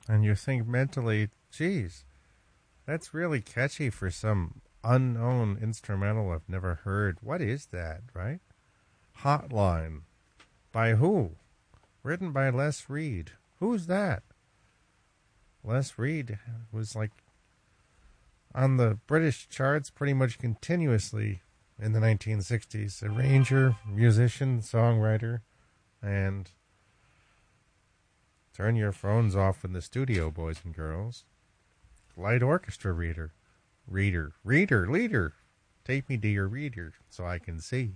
And you think mentally, geez, that's really catchy for some unknown instrumental I've never heard. What is that, right? Hotline. By who? Written by Les Reed. Who's that? Les Reed was like on the British charts pretty much continuously in the 1960s. Arranger, musician, songwriter, and turn your phones off in the studio, boys and girls. Light orchestra leader. Take me to your reader so I can see.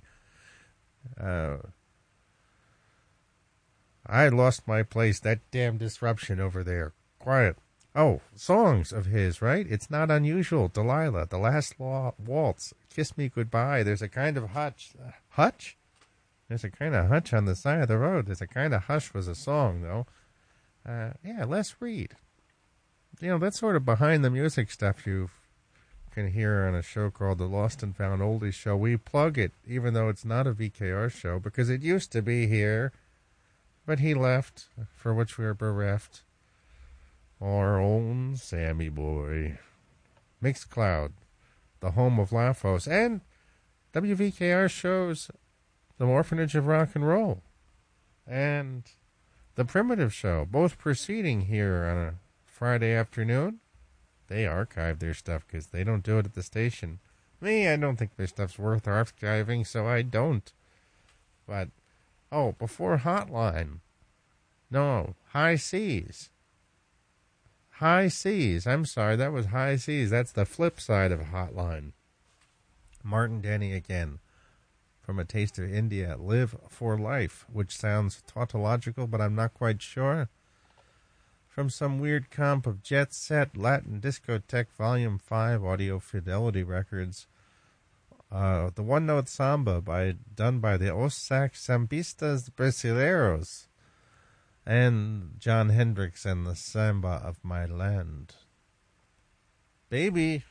I lost my place. That damn disruption over there. Quiet. Oh, songs of his, right? It's not unusual. Delilah, The Last Waltz, Kiss Me Goodbye. There's a kind of hutch. Hutch? There's a kind of hutch on the side of the road. There's a kind of hush was a song, though. Yeah, Les Reed. You know, that's sort of behind the music stuff you can hear on a show called The Lost and Found Oldies Show. We plug it, even though it's not a VKR show, because it used to be here, but he left, for which we are bereft. Our own Sammy boy. Mixcloud, the home of Lafos, and WVKR shows The Orphanage of Rock and Roll and The Primitive Show, both proceeding here on a Friday afternoon. They archive their stuff because they don't do it at the station. Me, I don't think their stuff's worth archiving, so I don't. But, before Hotline. No, High Seas. High Seas. I'm sorry, that was High Seas. That's the flip side of Hotline. Martin Denny again. From A Taste of India, Live for Life, which sounds tautological, but I'm not quite sure. From some weird comp of Jet Set, Latin Discotheque Volume 5, Audio Fidelity Records. The One Note Samba done by the Os Sax Sambistas Brasileiros. And John Hendricks and the Samba of My Land. Baby,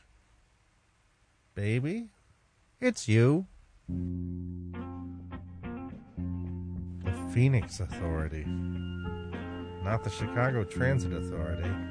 it's you. The Phoenix Authority. Not the Chicago Transit Authority.